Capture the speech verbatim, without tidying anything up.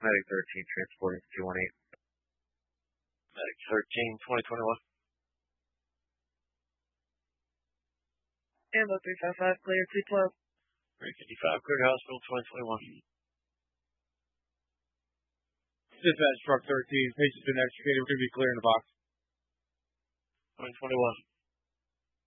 Medic thirteen, transporting two one eight. Medic thirteen, twenty twenty-one. Ambo three five five, clear two twelve. three fifty-five, clear to hospital, twenty twenty-one. Dispatch truck thirteen, patient's been extricated. We're going to be clearing the box. twenty twenty-one.